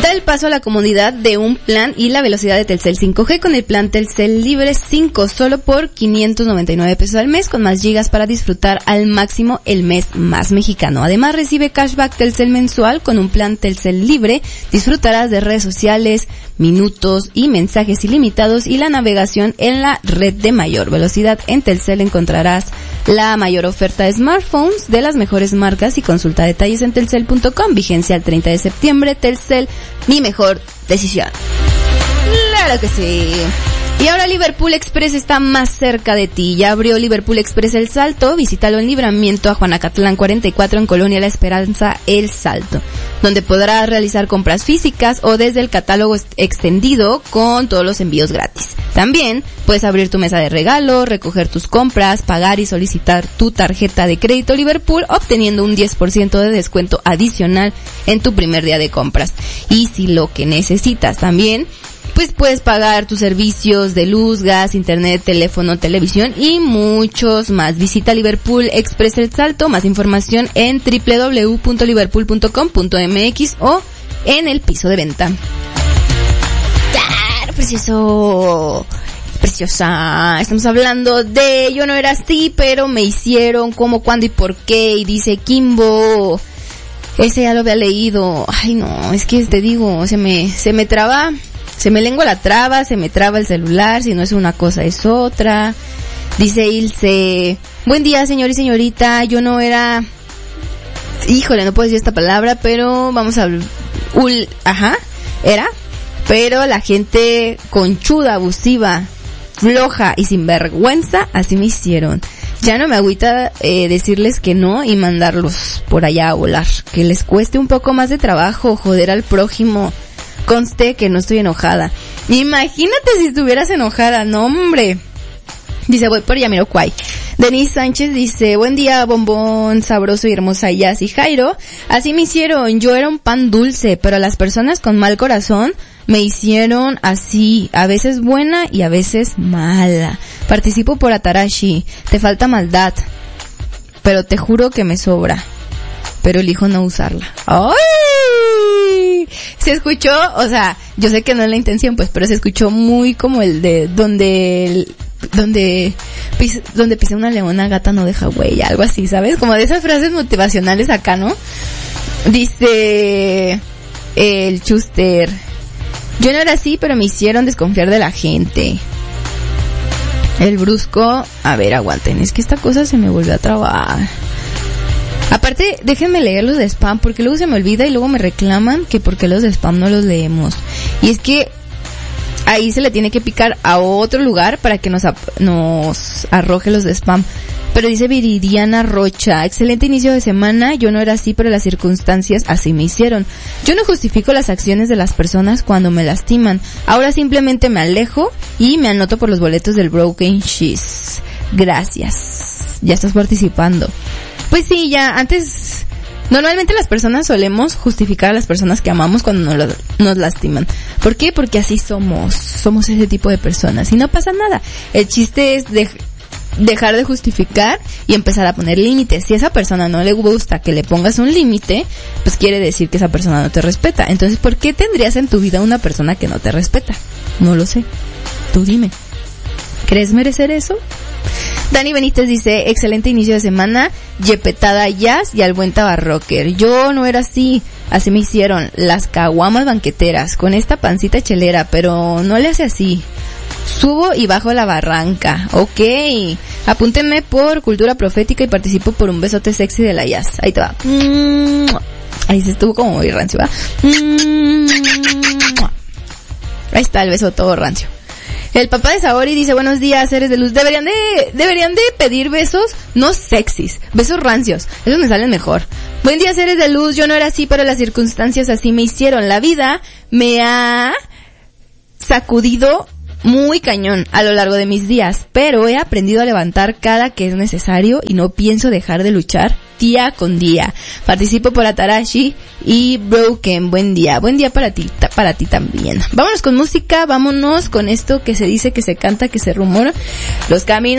Da el paso a la comodidad de un plan y la velocidad de Telcel 5G con el plan Telcel Libre 5 solo por 599 pesos al mes con más gigas para disfrutar al máximo el mes más mexicano. Además recibe cashback Telcel mensual con un plan Telcel Libre. Disfrutarás de redes sociales, minutos y mensajes ilimitados y la navegación en la red de mayor velocidad. En Telcel encontrarás la mayor oferta de smartphones de las mejores marcas y consulta detalles en telcel.com. Vigencia el 30 de septiembre. Telcel, mi mejor decisión. Claro que sí. Y ahora Liverpool Express está más cerca de ti. Ya abrió Liverpool Express El Salto. Visítalo en Libramiento a Juanacatlán 44 en Colonia La Esperanza, El Salto, donde podrás realizar compras físicas o desde el catálogo extendido con todos los envíos gratis. También puedes abrir tu mesa de regalo, recoger tus compras, pagar y solicitar tu tarjeta de crédito Liverpool, obteniendo un 10% de descuento adicional en tu primer día de compras. Y si lo que necesitas también, pues puedes pagar tus servicios de luz, gas, internet, teléfono, televisión y muchos más. Visita Liverpool Express El Salto. Más información en www.liverpool.com.mx o en el piso de venta. ¡Claro, precioso! Preciosa. Estamos hablando de Yo no era así, pero me hicieron, cómo, cuándo y por qué. Y dice Kimbo, ese ya lo había leído. Ay no, es que te digo, se me traba. Se me lengua la traba, se me traba el celular, si no es una cosa es otra. Dice Ilse, buen día señor y señorita, yo no era... Híjole, no puedo decir esta palabra, pero vamos a... era. Pero la gente conchuda, abusiva, floja y sinvergüenza, así me hicieron. Ya no me agüita decirles que no y mandarlos por allá a volar. Que les cueste un poco más de trabajo joder al prójimo. Conste que no estoy enojada. Imagínate si estuvieras enojada, no hombre. Dice, voy por Yamiroquai. Denise Sánchez dice, buen día, bombón, sabroso y hermosa Yas y Jairo. Así me hicieron, yo era un pan dulce, pero las personas con mal corazón me hicieron así, a veces buena y a veces mala. Participo por Atarashi, te falta maldad, pero te juro que me sobra, pero elijo no usarla. ¡Ay! Se escuchó, o sea, yo sé que no es la intención, pues, pero se escuchó muy como el de donde pisa una leona, gata no deja huella, algo así, ¿sabes? Como de esas frases motivacionales acá, ¿no? Dice el Chuster, yo no era así, pero me hicieron desconfiar de la gente. El Brusco, a ver, aguanten, es que esta cosa se me volvió a trabar. Aparte, déjenme leer los de spam, porque luego se me olvida y luego me reclaman que porque los de spam no los leemos. Y es que ahí se le tiene que picar a otro lugar para que nos arroje los de spam. Pero dice Viridiana Rocha, excelente inicio de semana, yo no era así, pero las circunstancias así me hicieron. Yo no justifico las acciones de las personas cuando me lastiman. Ahora simplemente me alejo y me anoto por los boletos del Broken Cheese. Gracias. Ya estás participando. Pues sí, ya antes, normalmente las personas solemos justificar a las personas que amamos cuando nos lastiman. ¿Por qué? Porque así somos ese tipo de personas y no pasa nada. El chiste es dejar de justificar y empezar a poner límites. Si a esa persona no le gusta que le pongas un límite, pues quiere decir que esa persona no te respeta. Entonces, ¿por qué tendrías en tu vida una persona que no te respeta? No lo sé. Tú dime. ¿Crees merecer eso? Dani Benítez dice, excelente inicio de semana, yepetada jazz y al buen tabarrocker. Yo no era así me hicieron las caguamas banqueteras con esta pancita chelera, pero no le hace así. Subo y bajo la barranca. Ok. Apúntenme por Cultura Profética y participo por un besote sexy de la jazz. Ahí te va. Ahí se estuvo como muy rancio, ¿va? Ahí está el beso todo rancio. El papá de Saori dice, buenos días, seres de luz. Deberían de pedir besos no sexys, besos rancios. Esos me salen mejor. Buen día, seres de luz. Yo no era así, pero las circunstancias así me hicieron. La vida me ha sacudido muy cañón a lo largo de mis días, pero he aprendido a levantar cada que es necesario y no pienso dejar de luchar día con día. Participo por Atarashi y Broken. Buen día para ti también. Vámonos con música, vámonos con esto que se dice, que se canta, que se rumora. Los caminos